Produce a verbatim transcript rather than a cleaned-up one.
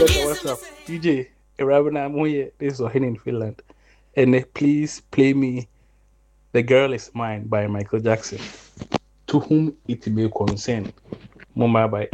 Check your WhatsApp. D J, Rabina Moye, this is Ohin in Finland. And uh, please play me The Girl Is Mine by Michael Jackson. To whom it may concern. Mumbai by